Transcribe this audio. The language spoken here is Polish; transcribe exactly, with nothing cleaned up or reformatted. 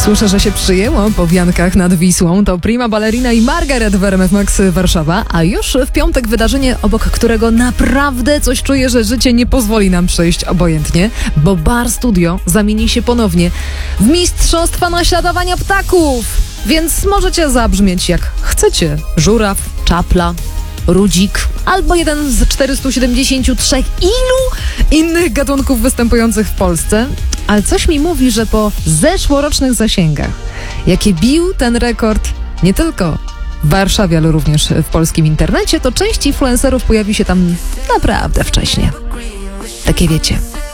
Słyszę, że się przyjęło po wiankach nad Wisłą. To Prima Ballerina i Margaret w R M F Max Warszawa. A już w piątek wydarzenie, obok którego naprawdę coś czuję, że życie nie pozwoli nam przejść obojętnie, bo Bar Studio zamieni się ponownie w mistrzostwa naśladowania ptaków. Więc możecie zabrzmieć jak chcecie. Żuraw, czapla, rudzik albo jeden z czterystu siedemdziesięciu trzech ilu innych gatunków występujących w Polsce. Ale coś mi mówi, że po zeszłorocznych zasięgach, jakie bił ten rekord nie tylko w Warszawie, ale również w polskim internecie, to część influencerów pojawi się tam naprawdę wcześnie. Takie wiecie,